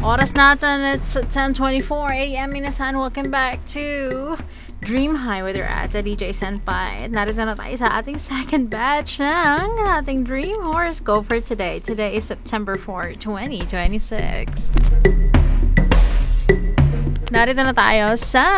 Oras natin, it's 10:24 a.m. Minasan. Welcome back to Dream High with your at DJ Senpai. At narito na tayo sa ating second batch ng ating Dream Horoscope for today. Today is September 4, 2026. Narito na tayo sa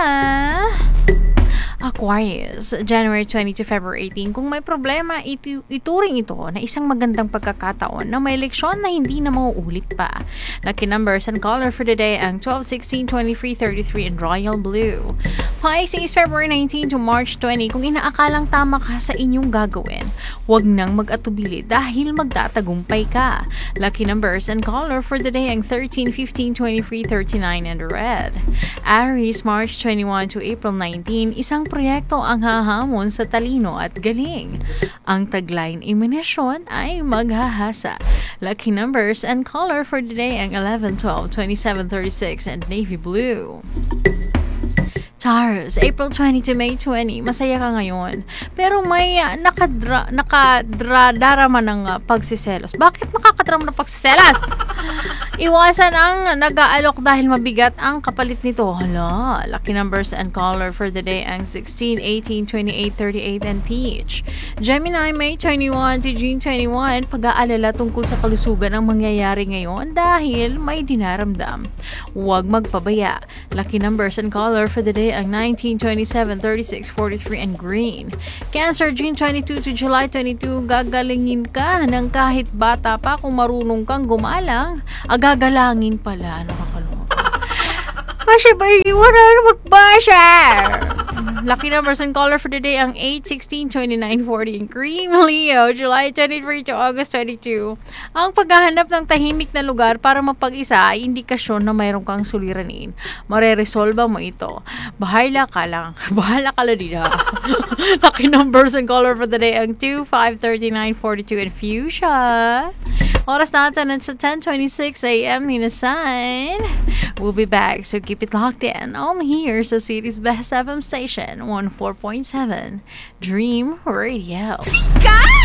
Aquarius, January 20 to February 18. Kung may problema, ituring ito na isang magandang pagkakataon na may leksyon na hindi na mauulit pa. Lucky numbers and color for today ang 12, 16, 23, 33, and royal blue. Pisces, February 19 to March 20. Kung inaakalang tama ka sa inyong gagawin, huwag nang mag-atubili dahil magtatagumpay ka. Lucky numbers and color for the day ang 13, 15, 23, 39, and red. Aries, March 21 to April 19. Isang proyekto ang hahamon sa talino at galing. Ang tagline iminasyon ay maghahasa. Lucky numbers and color for today ang 11, 12, 27, 36, and navy blue. Taurus, April 20 to May 20. Masaya ka ngayon. Pero may nakadarama ng pagsiselos. Bakit makakadrama ng pagsiselos? Iwasan ang nag-aalok dahil mabigat ang kapalit nito. Hala, lucky numbers and color for the day ang 16, 18, 28, 38, and peach. Gemini, May 21 to June 21. Pag-aalala tungkol sa kalusugan ang mangyayari ngayon dahil may dinaramdam. Huwag magpabaya. Lucky numbers and color for the day ang 19, 27, 36, 43, and green. Cancer, June 22 to July 22. Gagalingin ka ng kahit bata pa kung marunong kang gumalang. Gagalangin pala. Nakakaloka. Kasi ba iwan na magbasa? Lucky numbers and color for today ang 8, 16, 29, 40, and green. Leo, July 23 to August 22. Ang paghahanap ng tahimik na lugar para mapag-isa ay indikasyon na mayroon kang suliranin. Mareresolba mo ito. Bahala ka lang. Bahala ka lang din ha. Lucky numbers and color for the day ang 2, 5, 39, 42, and fuchsia. Oras natin at sa 10:26 a.m. Minasan. We'll be back, so keep it locked in. Only here sa city's best FM station, 14.7 Dream Radio. Sky!